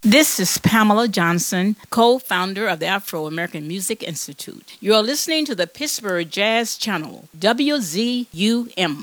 This is Pamela Johnson, co-founder of the Afro-American Music Institute. You're listening to the Pittsburgh Jazz Channel, WZUM.